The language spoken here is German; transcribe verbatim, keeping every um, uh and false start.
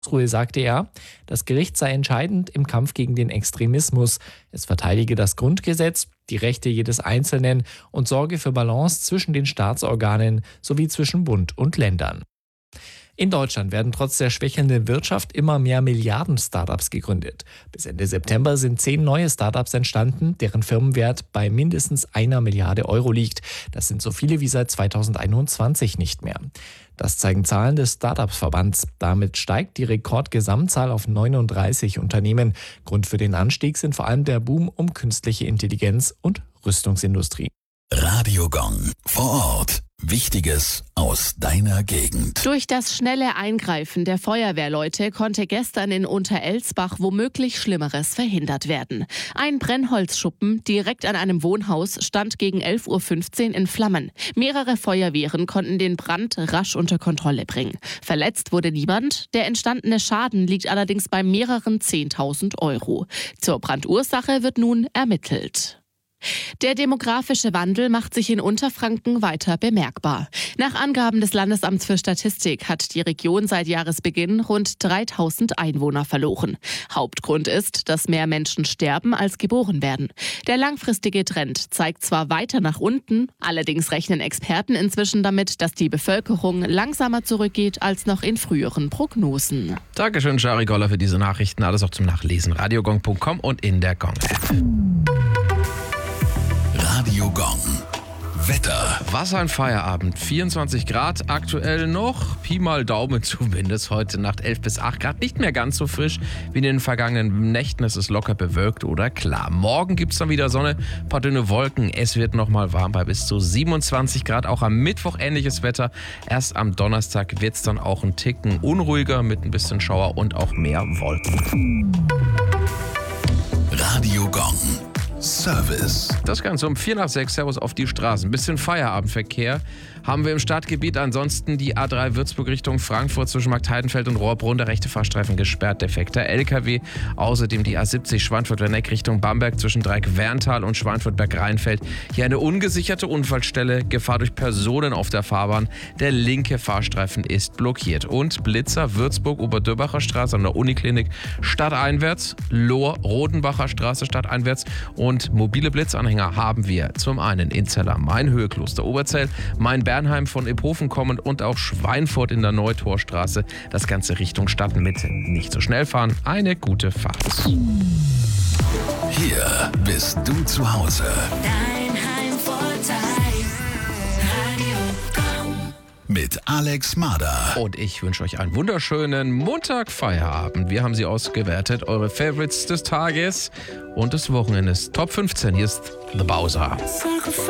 Karlsruhe sagte er, das Gericht sei entscheidend im Kampf gegen den Extremismus. Es verteidige das Grundgesetz, die Rechte jedes Einzelnen und sorge für Balance zwischen den Staatsorganen sowie zwischen Bund und Ländern. In Deutschland werden trotz der schwächelnden Wirtschaft immer mehr Milliarden-Startups gegründet. Bis Ende September sind zehn neue Startups entstanden, deren Firmenwert bei mindestens einer Milliarde Euro liegt. Das sind so viele wie seit zweitausendeinundzwanzig nicht mehr. Das zeigen Zahlen des Startups-Verbands. Damit steigt die Rekordgesamtzahl auf neununddreißig Unternehmen. Grund für den Anstieg sind vor allem der Boom um künstliche Intelligenz und Rüstungsindustrie. Radio Gong. Vor Ort. Wichtiges aus deiner Gegend. Durch das schnelle Eingreifen der Feuerwehrleute konnte gestern in Unterelsbach womöglich Schlimmeres verhindert werden. Ein Brennholzschuppen direkt an einem Wohnhaus stand gegen elf Uhr fünfzehn in Flammen. Mehrere Feuerwehren konnten den Brand rasch unter Kontrolle bringen. Verletzt wurde niemand. Der entstandene Schaden liegt allerdings bei mehreren zehntausend Euro. Zur Brandursache wird nun ermittelt. Der demografische Wandel macht sich in Unterfranken weiter bemerkbar. Nach Angaben des Landesamts für Statistik hat die Region seit Jahresbeginn rund dreitausend Einwohner verloren. Hauptgrund ist, dass mehr Menschen sterben, als geboren werden. Der langfristige Trend zeigt zwar weiter nach unten, allerdings rechnen Experten inzwischen damit, dass die Bevölkerung langsamer zurückgeht als noch in früheren Prognosen. Dankeschön, Shari Goller, für diese Nachrichten. Alles auch zum Nachlesen. radiogong punkt com und in der Gong-App. Radio Gong. Wetter. Was ein Feierabend. vierundzwanzig Grad aktuell noch. Pi mal Daumen zumindest. Heute Nacht elf bis acht Grad. Nicht mehr ganz so frisch wie in den vergangenen Nächten. Es ist locker bewölkt oder klar. Morgen gibt es dann wieder Sonne, ein paar dünne Wolken. Es wird nochmal warm bei bis zu siebenundzwanzig Grad. Auch am Mittwoch ähnliches Wetter. Erst am Donnerstag wird es dann auch ein Ticken unruhiger mit ein bisschen Schauer und auch mehr Wolken. Radio Gong. Service. Das Ganze um vier nach sechs. Servus auf die Straßen. Ein bisschen Feierabendverkehr haben wir im Stadtgebiet. Ansonsten die A drei Würzburg Richtung Frankfurt zwischen Marktheidenfeld und Rohrbrunn. Der rechte Fahrstreifen gesperrt, defekter L K W. Außerdem die A siebzig Schweinfurt-Werneck Richtung Bamberg zwischen Dreieck-Werntal und Schweinfurt-Berg-Rheinfeld. Hier eine ungesicherte Unfallstelle. Gefahr durch Personen auf der Fahrbahn. Der linke Fahrstreifen ist blockiert. Und Blitzer Würzburg Oberdürbacher Straße an der Uniklinik stadteinwärts. Lohr Rodenbacher Straße stadteinwärts. Und mobile Blitzanhänger haben wir zum einen in Zell am Main, Höhe Kloster Oberzell, Main-Bernheim von Iphofen kommend und auch Schweinfurt in der Neutorstraße. Das Ganze Richtung Stadtmitte. Nicht so schnell fahren, eine gute Fahrt. Hier bist du zu Hause. Dein Heimvorteil. Radio Gong. Mit Alex Mader. Und ich wünsche euch einen wunderschönen Montag-Feierabend. Wir haben sie ausgewertet, eure Favorites des Tages und des Wochenendes. Top fünfzehn, hier ist The Bowser.